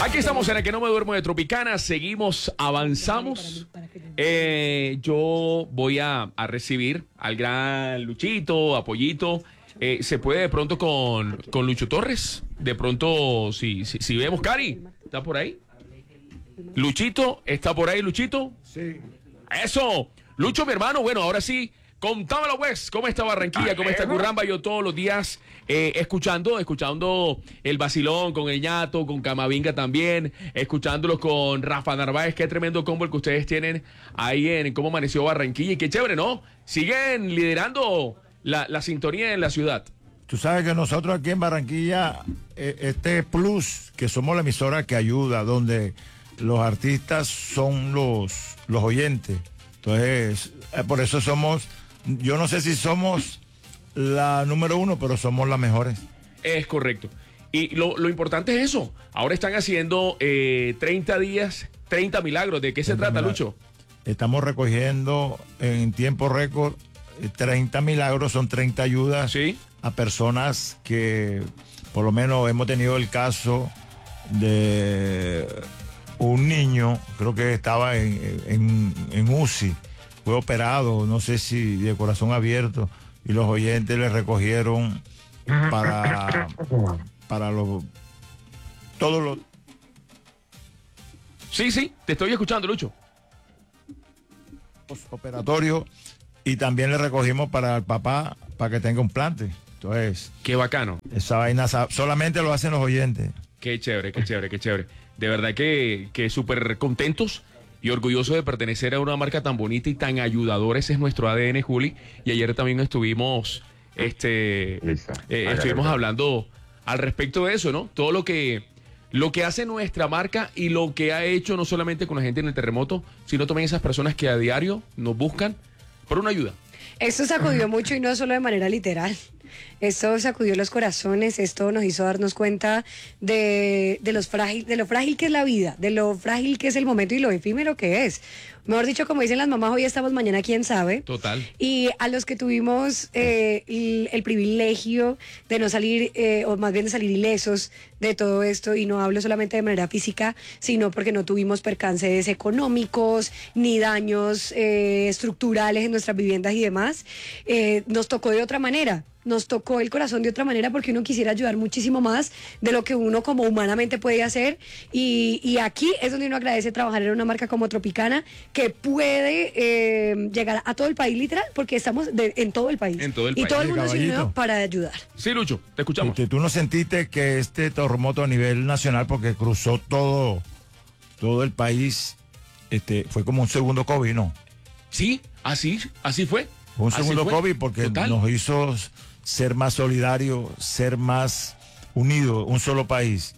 Aquí estamos en el que no me duermo de Tropicana, seguimos, avanzamos. Yo voy a recibir al gran Luchito, Apoyito. ¿Se puede de pronto con Lucho Torres? De pronto, si vemos, Cari, ¿está por ahí? Luchito, ¿está por ahí, Luchito? Sí. ¡Eso! Lucho, mi hermano, bueno, ahora sí, contámelo, pues, ¿cómo está Barranquilla? ¿Cómo está Curramba? Yo todos los días escuchando el vacilón con el ñato, con Camavinga también, escuchándolos con Rafa Narváez. Qué tremendo combo el que ustedes tienen ahí en Cómo Amaneció Barranquilla. Y qué chévere, ¿no? Siguen liderando la sintonía en la ciudad. Tú sabes que nosotros aquí en Barranquilla, este plus, que somos la emisora que ayuda, donde los artistas son los oyentes. Entonces, por eso somos, yo no sé si somos la número uno, pero somos las mejores. Es correcto. Y lo importante es eso. Ahora están haciendo 30 días, 30 milagros. ¿De qué se trata, Lucho? Estamos recogiendo en tiempo récord 30 milagros, son 30 ayudas, ¿sí?, a personas que, por lo menos hemos tenido el caso de un niño, creo que estaba en UCI, fue operado, no sé si de corazón abierto, y los oyentes le recogieron para todos los... Sí, te estoy escuchando, Lucho. Operatorios, y también le recogimos para el papá, para que tenga un plante. Entonces, qué bacano. Esa vaina solamente lo hacen los oyentes. Qué chévere, qué chévere, qué chévere. De verdad que súper contentos y orgullosos de pertenecer a una marca tan bonita y tan ayudadora. Ese es nuestro ADN, Juli. Y ayer también estuvimos hablando al respecto de eso, ¿no? Todo lo que hace nuestra marca y lo que ha hecho no solamente con la gente en el terremoto, sino también esas personas que a diario nos buscan por una ayuda. Esto sacudió mucho y no solo de manera literal. Esto sacudió los corazones, esto nos hizo darnos cuenta de lo frágil que es la vida, de lo frágil que es el momento y lo efímero que es. Mejor dicho, como dicen las mamás, hoy estamos, mañana quién sabe. Total. Y a los que tuvimos el privilegio de no salir, o más bien de salir ilesos de todo esto, y no hablo solamente de manera física, sino porque no tuvimos percances económicos, ni daños estructurales en nuestras viviendas y demás, nos tocó de otra manera. Nos tocó el corazón de otra manera porque uno quisiera ayudar muchísimo más de lo que uno como humanamente puede hacer, y aquí es donde uno agradece trabajar en una marca como Tropicana, que puede llegar a todo el país, literal, porque estamos en todo el país. En todo el país. Y todo el mundo se unió para ayudar. Sí, Lucho, te escuchamos. ¿Tú no sentiste que este terremoto a nivel nacional, porque cruzó todo el país, fue como un segundo COVID, ¿no? Sí, así fue. Un segundo COVID porque nos hizo ser más solidarios, ser más unidos, un solo país.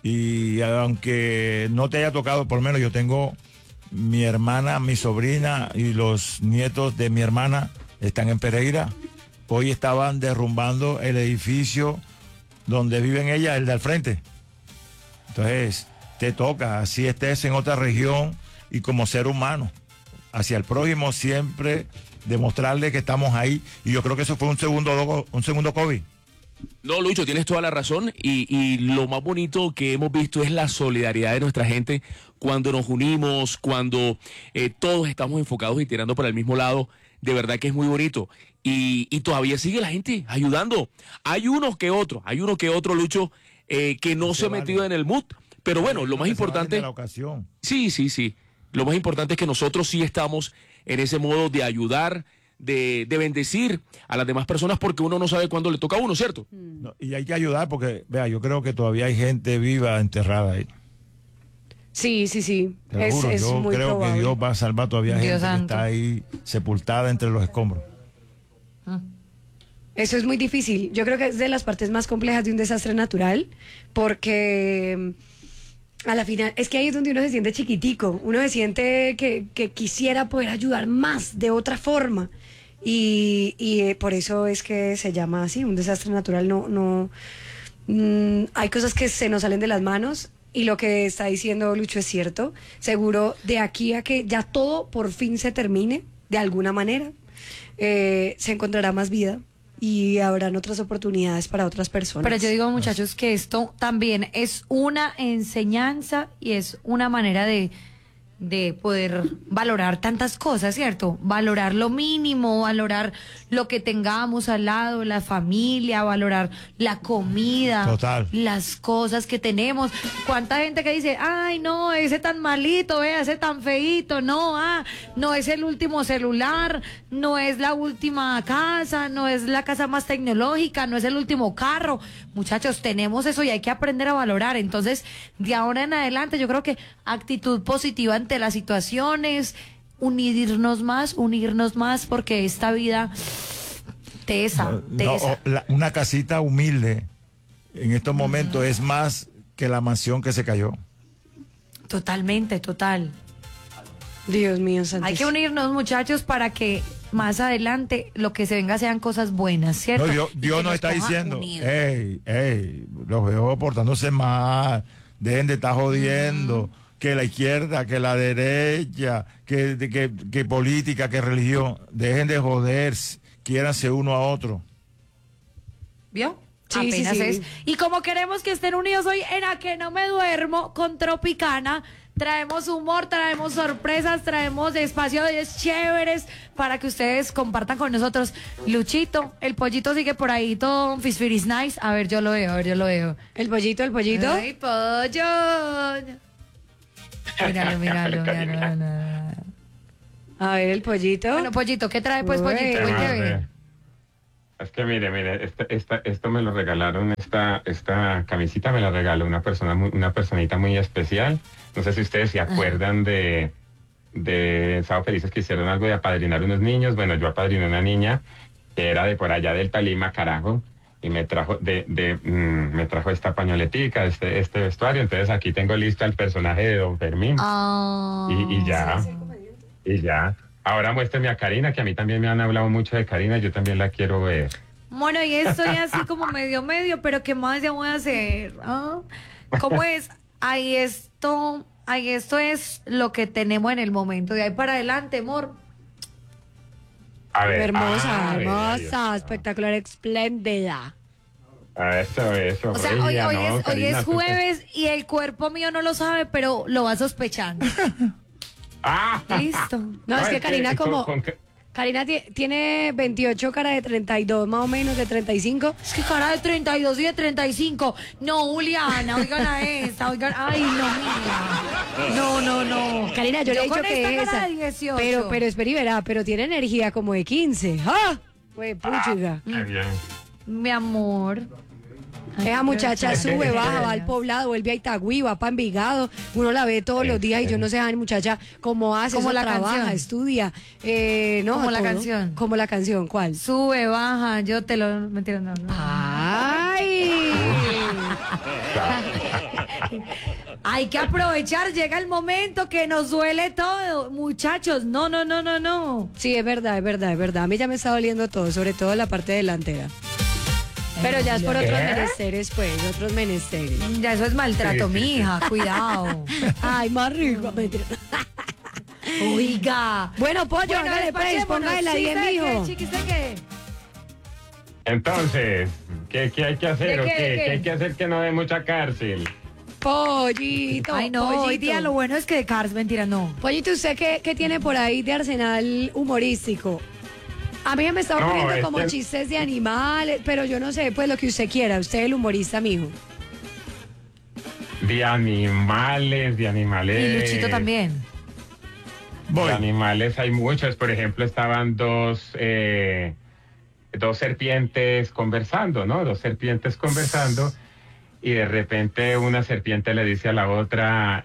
Y aunque no te haya tocado, por lo menos yo tengo mi hermana, mi sobrina y los nietos de mi hermana están en Pereira. Hoy estaban derrumbando el edificio donde viven ellas, el de al frente. Entonces, te toca, así estés en otra región y como ser humano, hacia el prójimo siempre demostrarle que estamos ahí, y yo creo que eso fue un segundo COVID. No, Lucho, tienes toda la razón, y lo más bonito que hemos visto es la solidaridad de nuestra gente cuando nos unimos, cuando todos estamos enfocados y tirando para el mismo lado. De verdad que es muy bonito, y todavía sigue la gente ayudando. Hay uno que otro, Lucho, que no se ha metido en el mood, pero bueno, lo más importante... Sí. Lo más importante es que nosotros sí estamos en ese modo de ayudar, de bendecir a las demás personas, porque uno no sabe cuándo le toca a uno, ¿cierto? No, y hay que ayudar porque, vea, yo creo que todavía hay gente viva enterrada ahí. Sí. Es yo muy creo probable. que Dios va a salvar todavía Dios gente santo. que está ahí sepultada entre los escombros. Eso es muy difícil. Yo creo que es de las partes más complejas de un desastre natural, porque... a la final, es que ahí es donde uno se siente chiquitico, uno se siente que quisiera poder ayudar más de otra forma, y por eso es que se llama así, un desastre natural. Hay cosas que se nos salen de las manos, y lo que está diciendo Lucho es cierto. Seguro de aquí a que ya todo por fin se termine, de alguna manera, se encontrará más vida, y habrán otras oportunidades para otras personas. Pero yo digo, muchachos, que esto también es una enseñanza y es una manera de poder valorar tantas cosas, ¿cierto? Valorar lo mínimo, valorar lo que tengamos al lado, la familia, valorar la comida, Total. las cosas que tenemos. ¿Cuánta gente que dice, ay, no, ese tan malito, ese tan feíto, no, no es el último celular, no es la última casa, no es la casa más tecnológica, no es el último carro? Muchachos, tenemos eso y hay que aprender a valorar. Entonces, de ahora en adelante, yo creo que actitud positiva ante las situaciones, unirnos más, porque esta vida tesa. Una casita humilde en estos momentos es más que la mansión que se cayó. Totalmente, total. Dios mío, santísimo. Hay que unirnos, muchachos, para que más adelante lo que se venga sean cosas buenas, ¿cierto? No, Dios nos está diciendo, los veo portándose mal, dejen de estar jodiendo, que la izquierda, que la derecha, que política, que religión, dejen de joder, quiéranse uno a otro. ¿Vio? Sí, Apenas sí. es. Y como queremos que estén unidos hoy en A Que No Me Duermo con Tropicana, traemos humor, traemos sorpresas, traemos espacios chéveres para que ustedes compartan con nosotros. Luchito, el pollito sigue por ahí todo Fisfiris Nice. A ver, yo lo veo. El pollito. ¡Ay, pollo! Míralo. A ver, el pollito. Bueno, pollito, ¿qué trae pues, Uy. pollito? Cuénteme. Es que mire, esto me lo regalaron, esta camisita me la regaló una personita muy especial. No sé si ustedes se acuerdan de Sábado Felices, que hicieron algo de apadrinar unos niños. Bueno, yo apadriné una niña que era de por allá del Tolima, carajo, y me trajo me trajo esta pañoletica, este vestuario. Entonces aquí tengo listo al personaje de Don Fermín. Y ya. Ahora muéstrame a Karina, que a mí también me han hablado mucho de Karina, yo también la quiero ver. Bueno, y estoy así como medio, pero ¿qué más ya voy a hacer? ¿Cómo es? Ahí esto es lo que tenemos en el momento. De ahí para adelante, amor. A ver. Hermosa, espectacular, espléndida. Eso. O sea, Regia, hoy Karina, es jueves y el cuerpo mío no lo sabe, pero lo va sospechando. Listo. No, es que Karina Karina tiene 28, cara de 32, más o menos, de 35. Es que cara de 32 y de 35. No, Juliana, oigan a esta, oigan. Ay, no, mira. No. Karina, yo le he dicho que es esa. 18. Pero espera y verá, pero tiene energía como de 15. ¡Ah! Pues puchiga. Bien. Mi amor. Esa muchacha sube, baja, va al Poblado, vuelve a Itagüí, va para Envigado. Uno la ve todos los días y yo no sé, muchacha, cómo hace, Como la trabaja, canción. estudia. No, Como la todo. canción. Como la canción, ¿cuál? Sube, baja, yo te lo... Mentira, no. ¡Ay! Hay que aprovechar, llega el momento que nos duele todo. Muchachos, no. Sí, es verdad. A mí ya me está doliendo todo, sobre todo la parte delantera. Pero ya es por otros menesteres, pues, otros menesteres. Ya eso es maltrato, mija, cuidado. Ay, más rico. Oiga. Bueno, pollo, hágale pues, póngale la 10, mijo. ¿Qué? Entonces, ¿qué hay que hacer o ¿De qué? qué? ¿Qué hay que hacer que no dé mucha cárcel? Pollito. Ay, no, pollito. hoy día lo bueno es que de Cars, mentira, no. Pollito, ¿usted qué tiene por ahí de arsenal humorístico? A mí me está No, ocurriendo es como que- chistes de animales, pero yo no sé, pues lo que usted quiera. Usted es el humorista, mijo. De animales. Y Luchito también. De animales hay muchos. Por ejemplo, estaban dos serpientes conversando, ¿no? Dos serpientes conversando. Y de repente una serpiente le dice a la otra,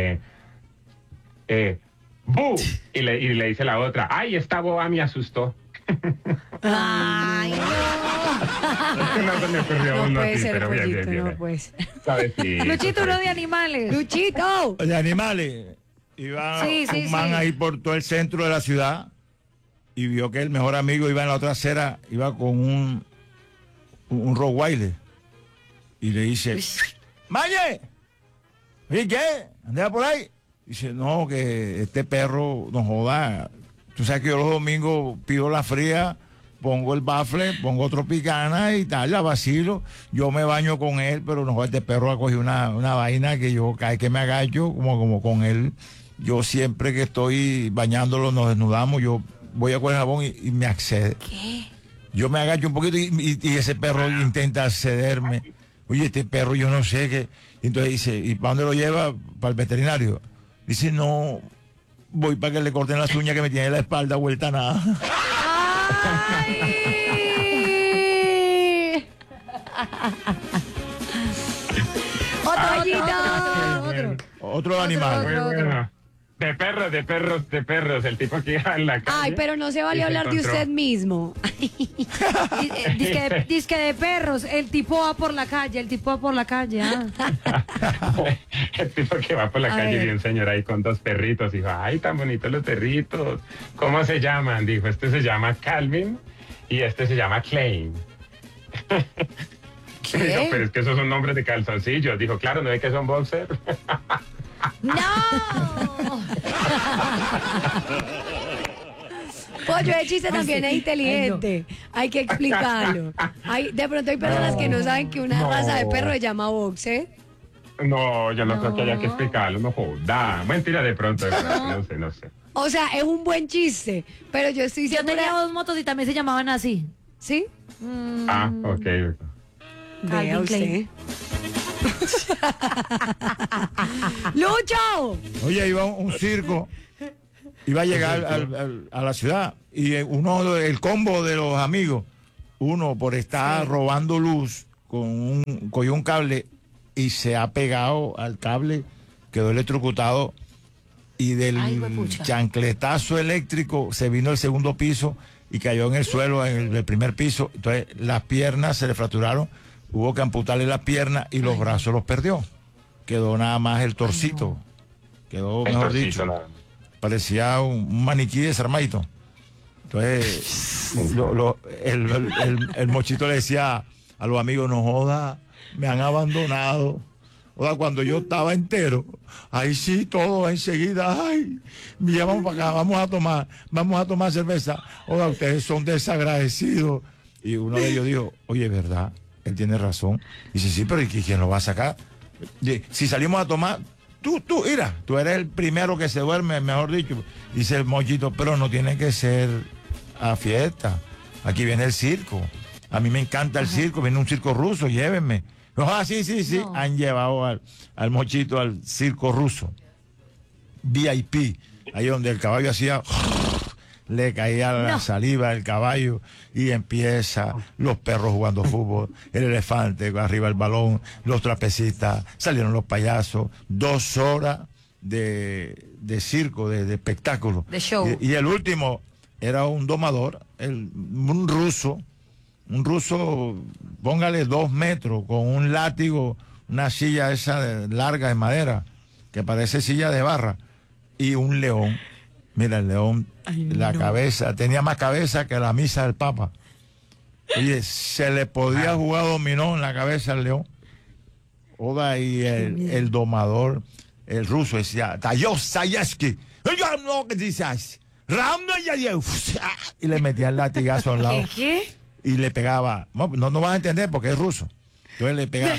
¡bu! Y le dice la otra, ¡ay, esta boba me asustó! Ay, no. No se me ocurrió No uno puede así, ser, pero bien, pollito, bien. no puede ser. Suavecito, Luchito, uno de suavecito. animales. ¡Luchito! De animales. Iba Sí, un man sí. ahí por todo el centro de la ciudad y vio que el mejor amigo iba en la otra acera, iba con un Rottweiler. Y le dice, ¡Maye! ¿Y qué? ¿Anda por ahí? Dice, no, que este perro nos joda. Tú sabes que yo los domingos pido la fría pongo el bafle, pongo Tropicana y tal, la vacilo. Yo me baño con él, pero no, este perro ha cogido una vaina que yo, cada vez que me agacho, como con él, yo siempre que estoy bañándolo, nos desnudamos, yo voy a coger el jabón y me accede. ¿Qué? Yo me agacho un poquito y ese perro intenta accederme. Oye, este perro yo no sé qué. Entonces dice, ¿y para dónde lo lleva? Para el veterinario. Dice, no, voy para que le corten las uñas que me tiene la espalda vuelta a nada. ¡Ay! Otro animal. Muy bueno. De perros, el tipo que iba en la calle. Ay, pero no se vale hablar de usted mismo. Dice de perros, el tipo va por la calle, El tipo que va por la calle, vi un señor ahí con 2 perritos, dijo, ay, tan bonitos los perritos. ¿Cómo se llaman? Dijo, este se llama Calvin y este se llama Klein. Dijo, pero es que esos son nombres de calzoncillos. Dijo, claro, ¿no ve que son boxer? ¡No! Pollo de chiste también es inteligente. Hay que explicarlo. De pronto hay personas que no saben que una raza de perro se llama boxer. No, yo no creo que haya que explicarlo, no joda. Mentira, de pronto, no sé. O sea, es un buen chiste, pero yo estoy Yo segura... tenía 2 motos y también se llamaban así. ¿Sí? Ah, ok. Vea Calvin usted. Klein. ¡Lucho! Oye, iba un circo, iba a llegar a la ciudad y el combo de los amigos, uno por estar robando luz cogió un cable y se ha pegado al cable, quedó electrocutado y del chancletazo eléctrico se vino al segundo piso y cayó en el suelo en el primer piso. Entonces las piernas se le fracturaron, hubo que amputarle las piernas y los brazos los perdió. Quedó nada más el torcito. Quedó, mejor dicho, parecía un maniquí desarmadito. Entonces, el mochito le decía a los amigos, no joda, me han abandonado. Oda, cuando yo estaba entero, ahí sí, todo enseguida, ay, me llaman para acá, vamos a tomar cerveza. Oda, ustedes son desagradecidos. Y uno de ellos dijo, oye, ¿verdad? Él tiene razón. Dice, sí, pero ¿y quién lo va a sacar? Si salimos a tomar, tú eres el primero que se duerme, mejor dicho. Dice el mochito, pero no tiene que ser a fiesta. Aquí viene el circo. A mí me encanta el circo, viene un circo ruso, llévenme. Ah, sí. No. Han llevado al mochito al circo ruso. VIP, ahí donde el caballo hacía... Le caía la saliva del caballo y empieza los perros jugando fútbol, el elefante arriba el balón, los trapecistas, salieron los payasos, 2 horas de circo, de espectáculo. De show. Y el último era un domador, un ruso, póngale 2 metros, con un látigo, una silla esa larga de madera, que parece silla de barra, y un león. Mira, el león, cabeza, tenía más cabeza que la misa del Papa. Oye, se le podía jugar dominó en la cabeza al león. Oda, y el domador, el ruso, decía, Tayosayaski, y le metía el latigazo al lado. ¿Qué? Y le pegaba, no vas a entender porque es ruso. Entonces le pegaba.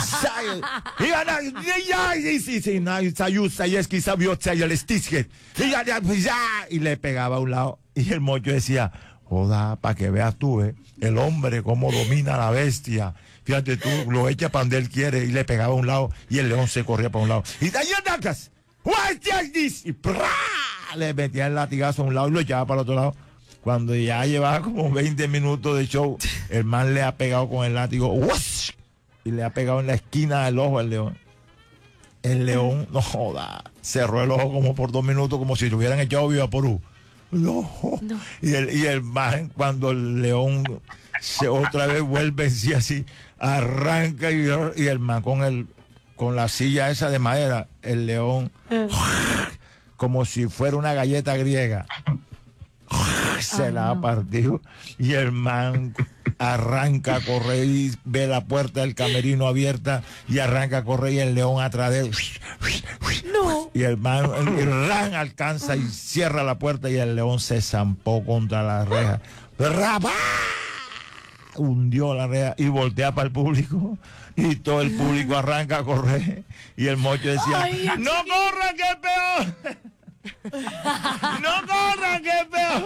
Y le pegaba a un lado. Y el mocho decía, joda, para que veas tú, el hombre cómo domina a la bestia. Fíjate tú, lo echa para donde él quiere. Y le pegaba a un lado y el león se corría para un lado. Y le metía el latigazo a un lado y lo echaba para el otro lado. Cuando ya llevaba como 20 minutos de show, el man le ha pegado con el látigo. ¡Wash! Y le ha pegado en la esquina del ojo al león. El león, no joda, cerró el ojo como por 2 minutos, como si le hubieran echado Vivaporú. No. Y el man, cuando el león otra vez vuelve así, arranca y el man con la silla esa de madera, el león, como si fuera una galleta griega. Se la ha partido y el man arranca a correr y ve la puerta del camerino abierta y arranca a correr y el león atrás de él. No. Y el man alcanza y cierra la puerta y el león se zampó contra la reja. ¡Rapá! Hundió la reja y voltea para el público y todo el público arranca a correr y el Mocho decía, Ay, ¡no corran que es peor! ¡No corran que es peor!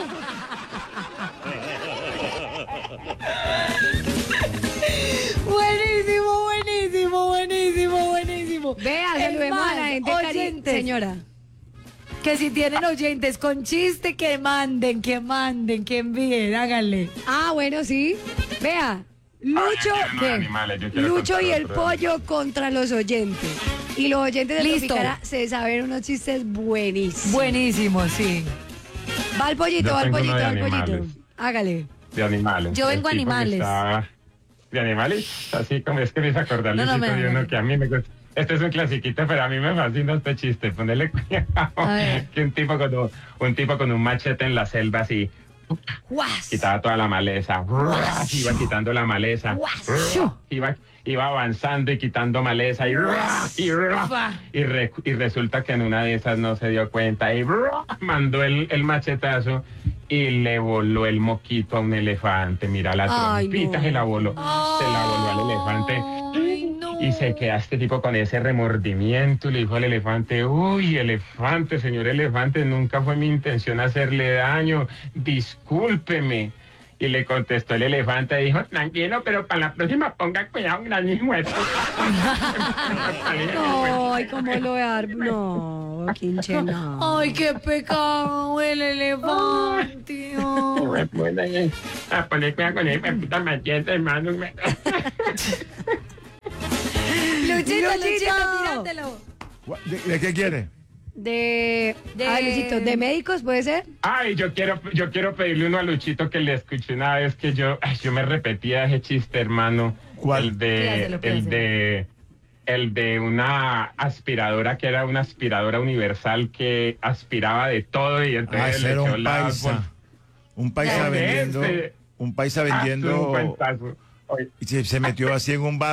Buenísimo, buenísimo, buenísimo, buenísimo. Vea, Es saludemos a más, la gente, oyentes, señora. que si tienen oyentes con chiste, que manden, que envíen, háganle. Ah, bueno, sí. Vea, Lucho, Ay, ¿qué? animales, yo quiero Lucho contar y el otro. pollo contra los oyentes. Y los oyentes de Listo. Tropicara se saben unos chistes buenísimos. Buenísimo, sí. Va el pollito, Yo va el tengo pollito, uno de va el pollito. animales. Hágale. De animales. Yo vengo El tipo que animales. está- De animales, así como es que me hizo acordar, No, no, Luisito, de me- uno que a mí me gusta. Este es un clasiquito, pero a mí me fascina este chiste. Ponele cuidado. A ver. Que un tipo con un machete en la selva así, ¡Guas! quitaba toda la maleza. Iba quitando la maleza. Iba avanzando y quitando maleza. Y resulta que en una de esas no se dio cuenta. Y mandó el machetazo y le voló el moquito a un elefante. Mira, la Ay, trompita no. se la voló al elefante. Ay, no. Y se queda este tipo con ese remordimiento y le dijo al elefante, uy, elefante, señor elefante, nunca fue mi intención hacerle daño, discúlpeme. Y le contestó el elefante, dijo, tranquilo, pero para la próxima ponga cuidado, gran hijo de puta". Ay, ¿cómo lo voy a dar? No, quinche, no. Ay, qué pecado el elefante. Ay. A poner cuidado con el puta machete, hermano. Luchito, Luchito. tírátelo. ¿De qué quiere? De... Ah, Luchito, ¿de médicos puede ser? Ay, yo quiero pedirle uno a Luchito que le escuché una vez que yo me repetía ese chiste, hermano. ¿Cuál? El de una aspiradora que era una aspiradora universal que aspiraba de todo y entonces Ese le era echó un la paisa. Un paisa Ese. vendiendo. Un paisa un vendiendo. cuentazo. Oye, Y se metió así en un bar.